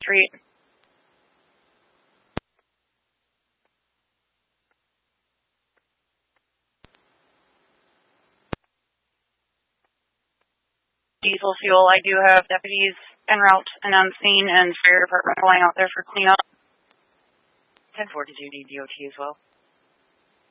Street. Diesel fuel. I do have deputies en route and on scene, and fire department going out there for cleanup. 10-4, did you need DOT as well?